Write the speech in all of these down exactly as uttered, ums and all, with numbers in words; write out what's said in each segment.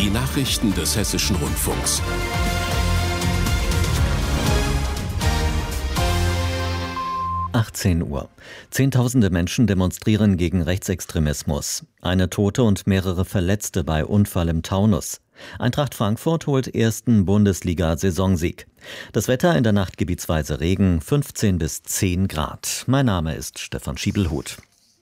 Die Nachrichten des Hessischen Rundfunks. achtzehn Uhr. Zehntausende Menschen demonstrieren gegen Rechtsextremismus. Eine Tote und mehrere Verletzte bei Unfall im Taunus. Eintracht Frankfurt holt ersten Bundesliga-Saisonsieg. Das Wetter in der Nacht gebietsweise Regen, fünfzehn bis zehn Grad. Mein Name ist Stefan Schiebelhuth.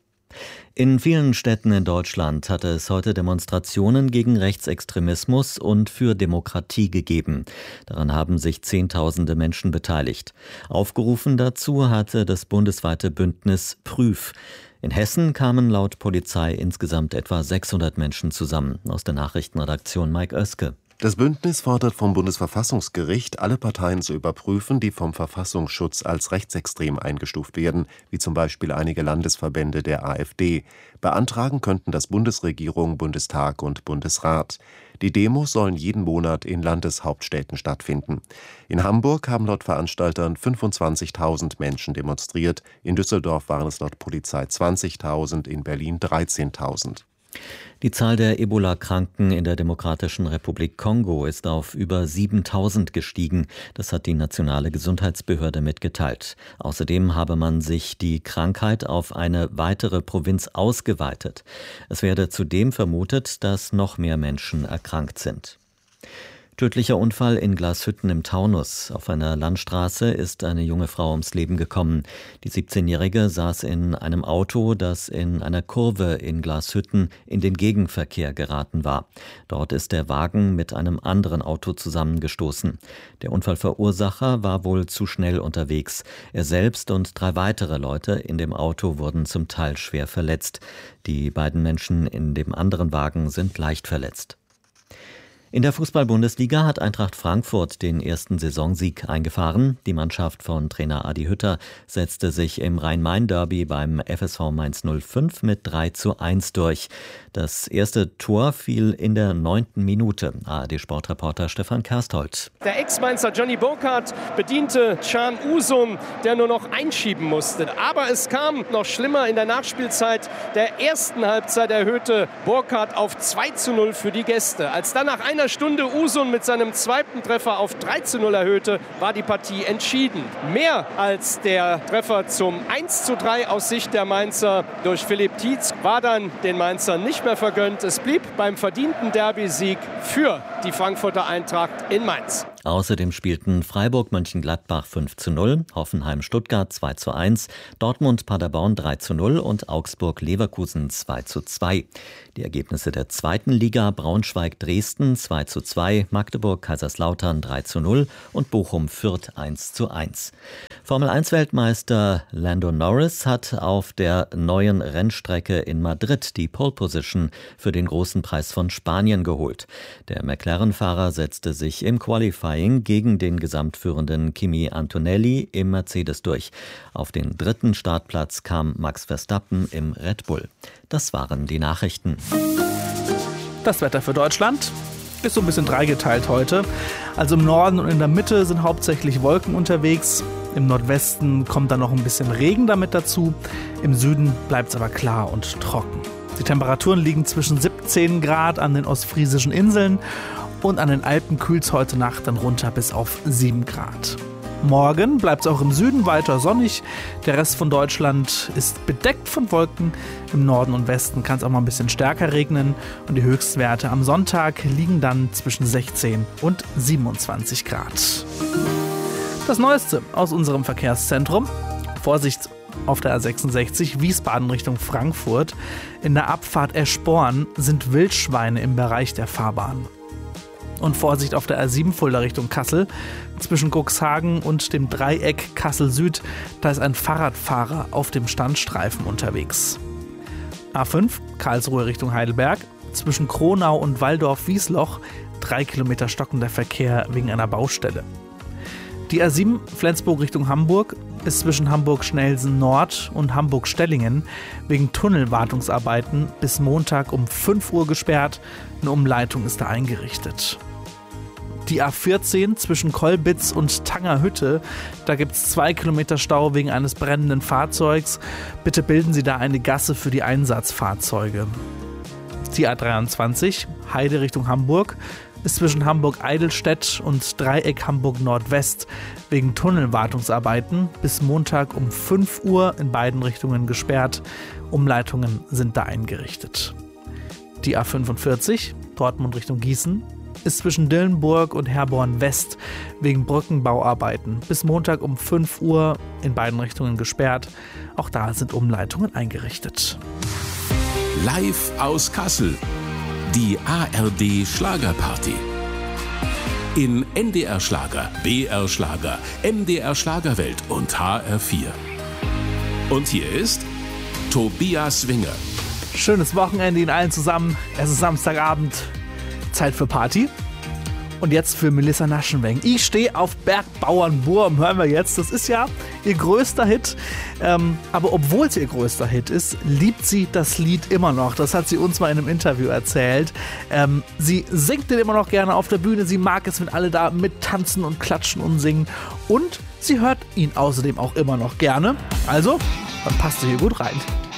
In vielen Städten in Deutschland hatte es heute Demonstrationen gegen Rechtsextremismus und für Demokratie gegeben. Daran haben sich Zehntausende Menschen beteiligt. Aufgerufen dazu hatte das bundesweite Bündnis Prüf. In Hessen kamen laut Polizei insgesamt etwa sechshundert Menschen zusammen. Aus der Nachrichtenredaktion Mike Oeske. Das Bündnis fordert vom Bundesverfassungsgericht, alle Parteien zu überprüfen, die vom Verfassungsschutz als rechtsextrem eingestuft werden, wie zum Beispiel einige Landesverbände der AfD. Beantragen könnten das Bundesregierung, Bundestag und Bundesrat. Die Demos sollen jeden Monat in Landeshauptstädten stattfinden. In Hamburg haben laut Veranstaltern fünfundzwanzigtausend Menschen demonstriert. In Düsseldorf waren es laut Polizei zwanzigtausend, in Berlin dreizehntausend. Die Zahl der Ebola-Kranken in der Demokratischen Republik Kongo ist auf über siebentausend gestiegen. Das hat die nationale Gesundheitsbehörde mitgeteilt. Außerdem habe man sich die Krankheit auf eine weitere Provinz ausgeweitet. Es werde zudem vermutet, dass noch mehr Menschen erkrankt sind. Tödlicher Unfall in Glashütten im Taunus. Auf einer Landstraße ist eine junge Frau ums Leben gekommen. Die siebzehnjährige saß in einem Auto, das in einer Kurve in Glashütten in den Gegenverkehr geraten war. Dort ist der Wagen mit einem anderen Auto zusammengestoßen. Der Unfallverursacher war wohl zu schnell unterwegs. Er selbst und drei weitere Leute in dem Auto wurden zum Teil schwer verletzt. Die beiden Menschen in dem anderen Wagen sind leicht verletzt. In der Fußball-Bundesliga hat Eintracht Frankfurt den ersten Saisonsieg eingefahren. Die Mannschaft von Trainer Adi Hütter setzte sich im Rhein-Main-Derby beim F S V Mainz null fünf mit drei zu eins durch. Das erste Tor fiel in der neunten Minute. A R D-Sportreporter Stefan Kersthold. Der Ex-Mainzer Johnny Burkhardt bediente Can Usum, der nur noch einschieben musste. Aber es kam noch schlimmer. In der Nachspielzeit der ersten Halbzeit erhöhte Burkhardt auf zwei zu null für die Gäste. Als dann nach einer Stunde Usum mit seinem zweiten Treffer auf drei zu null erhöhte, war die Partie entschieden. Mehr als der Treffer zum eins zu drei aus Sicht der Mainzer durch Philipp Tietz war dann den Mainzern nicht mehr vergönnt. Es blieb beim verdienten Derby-Sieg für die Frankfurter Eintracht in Mainz. Außerdem spielten Freiburg-Mönchengladbach fünf zu null, Hoffenheim-Stuttgart zwei zu eins, Dortmund-Paderborn drei zu null und Augsburg-Leverkusen zwei zu zwei. Die Ergebnisse der zweiten Liga: Braunschweig-Dresden zwei zu zwei, Magdeburg-Kaiserslautern drei zu null und Bochum-Fürth eins zu eins. Formel eins Weltmeister Lando Norris hat auf der neuen Rennstrecke in Madrid die Pole Position für den großen Preis von Spanien geholt. Der McLaren-Fahrer setzte sich im Qualifying gegen den gesamtführenden Kimi Antonelli im Mercedes durch. Auf den dritten Startplatz kam Max Verstappen im Red Bull. Das waren die Nachrichten. Das Wetter für Deutschland ist so ein bisschen dreigeteilt heute. Also im Norden und in der Mitte sind hauptsächlich Wolken unterwegs. Im Nordwesten kommt dann noch ein bisschen Regen damit dazu. Im Süden bleibt es aber klar und trocken. Die Temperaturen liegen zwischen siebzehn Grad an den ostfriesischen Inseln und an den Alpen kühlt es heute Nacht dann runter bis auf sieben Grad. Morgen bleibt es auch im Süden weiter sonnig. Der Rest von Deutschland ist bedeckt von Wolken. Im Norden und Westen kann es auch mal ein bisschen stärker regnen. Und die Höchstwerte am Sonntag liegen dann zwischen sechzehn und siebenundzwanzig Grad. Das Neueste aus unserem Verkehrszentrum. Vorsicht auf der A sechsundsechzig Wiesbaden Richtung Frankfurt. In der Abfahrt Eschborn sind Wildschweine im Bereich der Fahrbahn. Und Vorsicht auf der A sieben Fulda Richtung Kassel. Zwischen Cuxhagen und dem Dreieck Kassel Süd, da ist ein Fahrradfahrer auf dem Standstreifen unterwegs. A fünf Karlsruhe Richtung Heidelberg. Zwischen Kronau und Walldorf-Wiesloch drei Kilometer stockender Verkehr wegen einer Baustelle. Die A sieben Flensburg Richtung Hamburg ist zwischen Hamburg-Schnelsen Nord und Hamburg-Stellingen wegen Tunnelwartungsarbeiten bis Montag um fünf Uhr gesperrt. Eine Umleitung ist da eingerichtet. Die A vierzehn zwischen Kolbitz und Tangerhütte, da gibt es zwei Kilometer Stau wegen eines brennenden Fahrzeugs. Bitte bilden Sie da eine Gasse für die Einsatzfahrzeuge. Die A dreiundzwanzig, Heide Richtung Hamburg, ist zwischen Hamburg-Eidelstedt und Dreieck Hamburg-Nordwest wegen Tunnelwartungsarbeiten bis Montag um fünf Uhr in beiden Richtungen gesperrt. Umleitungen sind da eingerichtet. Die A fünfundvierzig, Dortmund Richtung Gießen, ist zwischen Dillenburg und Herborn West wegen Brückenbauarbeiten bis Montag um fünf Uhr in beiden Richtungen gesperrt. Auch da sind Umleitungen eingerichtet. Live aus Kassel. Die A R D Schlagerparty. In N D R Schlager, B R Schlager, M D R Schlagerwelt und H R vier. Und hier ist Tobias Winger. Schönes Wochenende Ihnen allen zusammen. Es ist Samstagabend. Zeit für Party. Und jetzt für Melissa Naschenweng. Ich stehe auf Bergbauernwurm, hören wir jetzt. Das ist ja ihr größter Hit. Ähm, aber obwohl es ihr größter Hit ist, liebt sie das Lied immer noch. Das hat sie uns mal in einem Interview erzählt. Ähm, sie singt den immer noch gerne auf der Bühne. Sie mag es, wenn alle da mittanzen und klatschen und singen. Und sie hört ihn außerdem auch immer noch gerne. Also, dann passt sie hier gut rein.